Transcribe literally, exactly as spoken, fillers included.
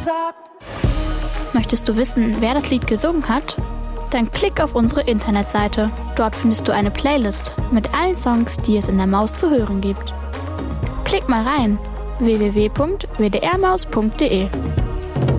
gesagt. Möchtest du wissen, wer das Lied gesungen hat? Dann klick auf unsere Internetseite. Dort findest du eine Playlist mit allen Songs, die es in der Maus zu hören gibt. Klick mal rein: w w w punkt w d r maus punkt d e.